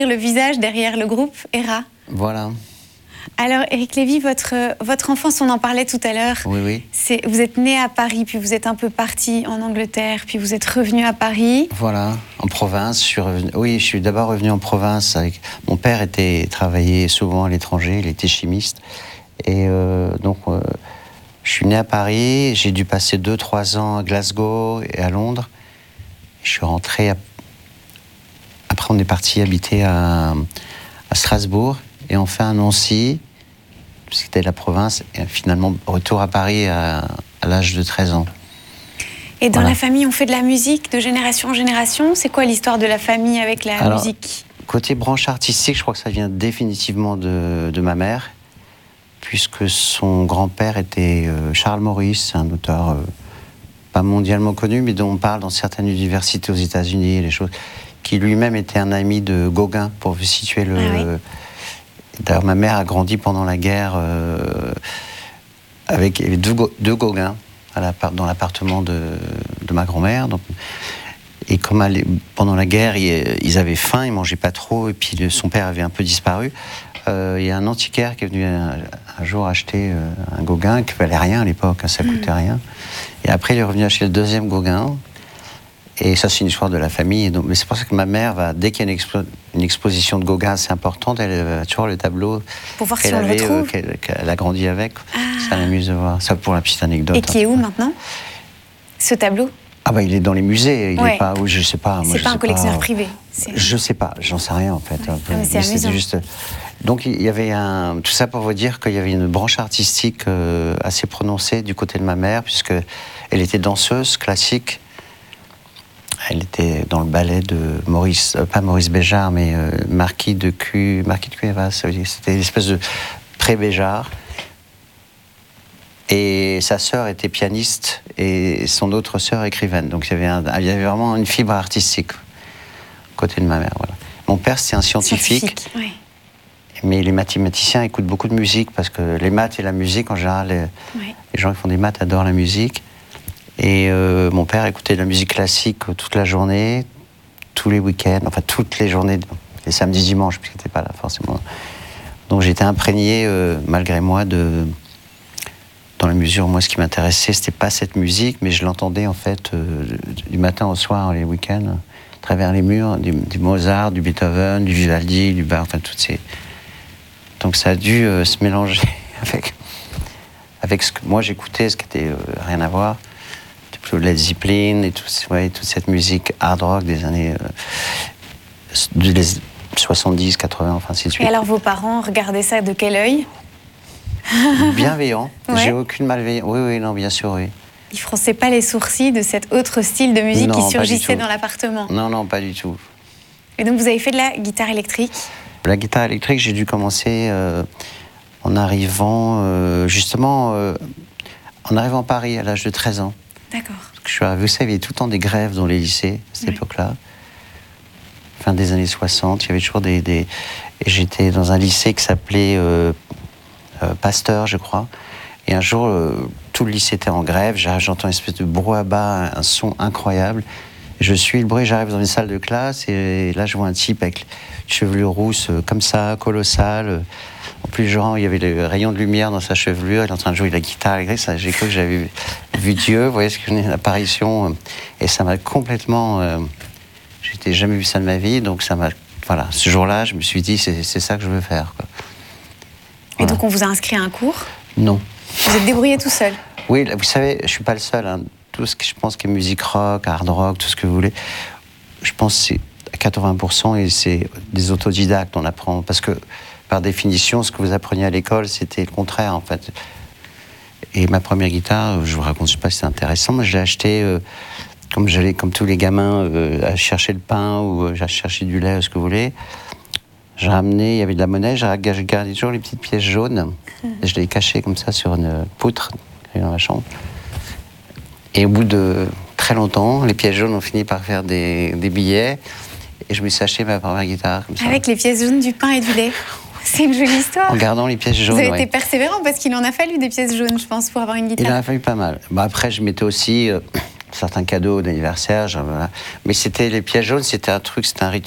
Le visage derrière le groupe ERA. Voilà. Alors, Éric Lévy, votre enfance, on en parlait tout à l'heure. Oui. Vous êtes né à Paris, puis vous êtes un peu parti en Angleterre, puis vous êtes revenu à Paris. Voilà, en province. Je suis d'abord revenu en province. Mon père travaillait souvent à l'étranger, il était chimiste. Et donc, je suis né à Paris. J'ai dû passer 2-3 ans à Glasgow et à Londres. Je suis rentré. Après, on est parti habiter à Strasbourg. Et enfin à Nancy, c'était la province, et finalement retour à Paris à l'âge de 13 ans. Et dans la famille, on fait de la musique de génération en génération. C'est quoi l'histoire de la famille avec la musique ? Côté branche artistique, je crois que ça vient définitivement de ma mère, puisque son grand-père était Charles Maurice, un auteur pas mondialement connu, mais dont on parle dans certaines universités aux États-Unis, les choses, qui lui-même était un ami de Gauguin, pour vous situer le... D'ailleurs, ma mère a grandi pendant la guerre avec deux Gauguins dans l'appartement de ma grand-mère. Donc, et comme pendant la guerre, ils avaient faim, ils mangeaient pas trop, et puis son père avait un peu disparu. Il y a un antiquaire qui est venu un jour acheter un Gauguin qui valait rien à l'époque, ça coûtait rien. Et après, il est revenu acheter le deuxième Gauguin. Et ça, c'est une histoire de la famille. Donc, mais c'est pour ça que ma mère, dès qu'il y a une exposition de Gauguin assez importante, elle va toujours le tableau qu'elle a grandi avec. Ça m'amuse de voir. Ça, pour la petite anecdote. Et qui est où maintenant, ce tableau ? Il est dans les musées. Il n'est pas où, je sais pas. C'est pas un collectionneur privé. Je sais pas. J'en sais rien en fait. Mais c'est amusant. Juste... Donc il y avait tout ça pour vous dire qu'il y avait une branche artistique assez prononcée du côté de ma mère, puisque elle était danseuse classique. Elle était dans le ballet de pas Maurice Béjart, mais Marquis de Cuevas. C'était une espèce de pré-Béjart. Et sa sœur était pianiste et son autre sœur écrivaine. Donc il y avait vraiment une fibre artistique côté de ma mère. Voilà. Mon père, c'était un scientifique. Oui. Mais les mathématiciens écoutent beaucoup de musique parce que les maths et la musique, en général, les gens qui font des maths adorent la musique. Et mon père écoutait de la musique classique toute la journée, tous les week-ends, enfin toutes les journées, les samedis, dimanches, puisqu'il n'était pas là forcément. Donc j'étais imprégné, malgré moi, dans la mesure où moi, ce qui m'intéressait, c'était pas cette musique, mais je l'entendais en fait du matin au soir, les week-ends, à travers les murs, du Mozart, du Beethoven, du Vivaldi, du Bach, enfin toutes ces... Donc ça a dû se mélanger avec ce que moi j'écoutais, ce qui était rien à voir. Led Zeppelin et toute cette musique hard rock des années 70, 80, enfin ainsi de suite. Et alors vos parents regardaient ça de quel œil ? Bienveillant. J'ai aucune malveillance. Oui, non, bien sûr, oui. Ils fronçaient pas les sourcils de cet autre style de musique qui surgissait dans l'appartement ? Non, pas du tout. Et donc vous avez fait de la guitare électrique ? La guitare électrique, j'ai dû commencer en arrivant en arrivant à Paris à l'âge de 13 ans. D'accord. Vous savez, il y avait tout le temps des grèves dans les lycées, à cette époque-là. Fin des années 60, il y avait toujours et j'étais dans un lycée qui s'appelait Pasteur, je crois. Et un jour, tout le lycée était en grève. J'entends une espèce de brouhaha, un son incroyable. Je suis le bruit, j'arrive dans une salle de classe et là, je vois un type avec une chevelure rousse comme ça, colossale. En plus, genre, il y avait les rayons de lumière dans sa chevelure. Il est en train de jouer de la guitare électrique. J'ai cru que j'avais vu Dieu. Vous voyez ce que c'est, une apparition. Et ça m'a complètement... J'étais jamais vu ça de ma vie. Donc ça m'a... Voilà, ce jour-là, je me suis dit, c'est ça que je veux faire, quoi. Et donc, on vous a inscrit à un cours ? Non. Vous êtes débrouillé tout seul ? Oui, vous savez, je suis pas le seul. Hein. Tout ce que je pense qui est musique rock, hard rock, tout ce que vous voulez, je pense que c'est à 80% et c'est des autodidactes. On apprend... Parce que... Par définition, ce que vous appreniez à l'école, c'était le contraire, en fait. Et ma première guitare, je vous raconte, je sais pas si c'est intéressant, mais je l'ai achetée comme j'allais, comme tous les gamins, à chercher le pain ou à chercher du lait, ce que vous voulez. J'ai ramené, il y avait de la monnaie, j'ai gardé toujours les petites pièces jaunes. Et je les ai cachées comme ça sur une poutre dans la chambre. Et au bout de très longtemps, les pièces jaunes ont fini par faire des billets. Et je me suis acheté ma première guitare, comme ça. Avec les pièces jaunes, du pain et du lait. C'est une jolie histoire. En gardant les pièces jaunes. Vous avez été persévérant parce qu'il en a fallu des pièces jaunes, je pense, pour avoir une guitare. Il en a fallu pas mal. Après, je mettais aussi certains cadeaux d'anniversaire. Mais c'était les pièces jaunes, c'était un rituel.